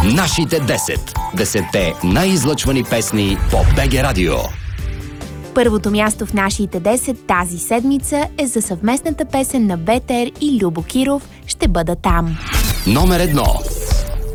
Нашите 10. 10-те най-излъчвани песни по БГ Радио. Първото място в нашите 10 тази седмица е за съвместната песен на БТР и Любо Киров "Ще бъда там". Номер 1.